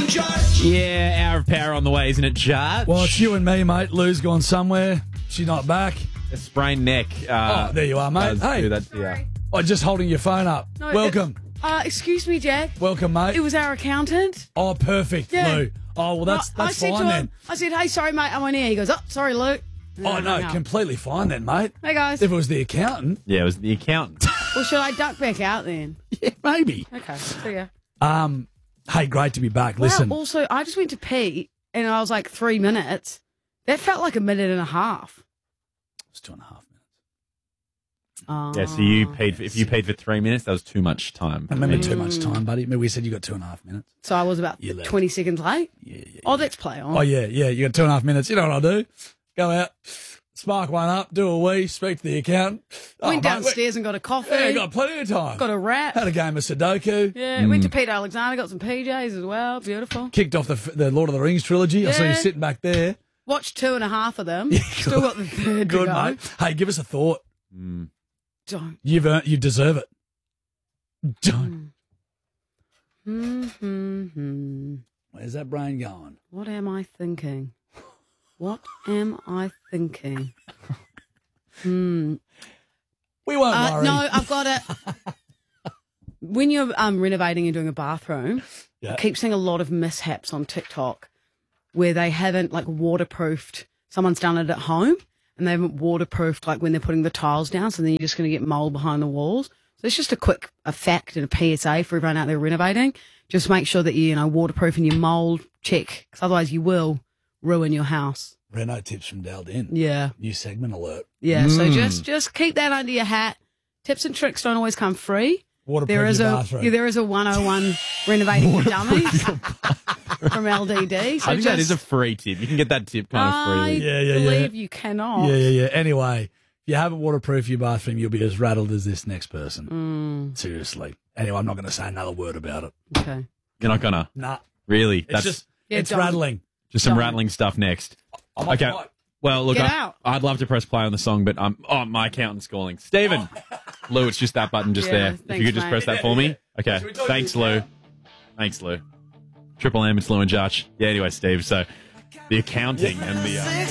Judge. Yeah, Hour of Power on the way, isn't it, Judge? Well, it's you and me, mate. Lou's gone somewhere. She's not back. A sprained neck. There you are, mate. does Hey, do that to you. oh, just holding your phone up. No, Welcome. Excuse me, Jack. Welcome, mate. It was our accountant. Oh, perfect, Yeah. Lou. Oh, well, that's I said fine to then. him, I said, hey, sorry, mate, I'm on here. He goes, oh, sorry, Luke. Oh, no, completely fine then, mate. Hey, guys. If it was the accountant, Yeah, it was the accountant. Well, should I duck back out then? yeah, maybe. Okay, see ya. Hey, great to be back. Listen, Wow, also, I just went to pee and I was like 3 minutes. That felt like a minute and a half. it's 2.5 minutes. Yeah, so you paid. If you paid for 3 minutes, that was too much time. I remember too much time, buddy. Remember we said you got 2.5 minutes. So I was about You left. 20 seconds late. Yeah, yeah. Oh, let's play on. Oh, yeah. You got 2.5 minutes. You know what I'll do? Go out, spark one up, do a wee, speak to the accountant. Went mate, downstairs and got a coffee. Yeah, got plenty of time. Got a wrap. Had a game of Sudoku. Yeah, went to Peter Alexander, got some PJs as well. Beautiful. Kicked off the Lord of the Rings trilogy. I saw you Yeah. sitting back there. Watched 2.5 of them. Still got the third Good, to go. mate. Hey, give us a thought. Don't. You deserve it. Don't. Where's that brain going? What am I thinking? What am I thinking? We won't worry. No, I've got it. When you're renovating and doing a bathroom, Yeah. I keep seeing a lot of mishaps on TikTok where they haven't like waterproofed. Someone's done it at home and they haven't waterproofed like when they're putting the tiles down. So then you're just going to get mold behind the walls. So it's just a fact and a PSA for everyone out there renovating. Just make sure that you waterproofing your mold check, because otherwise you will ruin your house. Reno tips from Daldin. Yeah. New segment alert. Yeah, so just keep that under your hat. Tips and tricks don't always come free. Waterproof There is your a bathroom. there is a 101 renovating for dummies from LDD. So I think that is a free tip. You can get that tip kind of I freely. Yeah, believe you cannot. Yeah. Anyway, if you haven't waterproofed your bathroom, you'll be as rattled as this next person. Seriously. Anyway, I'm not going to say another word about it. Okay. You're not gonna. Nah. Really? It's just, Yeah, it's don't. rattling. Just some Don't. rattling stuff next. I'm Okay. off mic. Well, look, Get out. I'd love to press play on the song, but my accountant's calling. Stephen, Lou, it's just that button just Yeah, there. If thanks, you could just mate. press that for me. Okay. Should we talk Thanks, to you Lou. now? Thanks, Lou. Triple M, it's Lou and Judge. Yeah. Anyway, Steve. So the accounting and the.